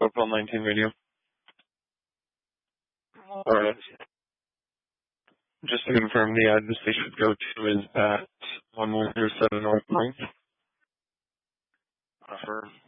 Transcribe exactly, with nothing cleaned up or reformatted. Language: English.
Football nineteen radio. Alright. Just to confirm, the address they should go to is at one one zero seven North ninth. Affirm.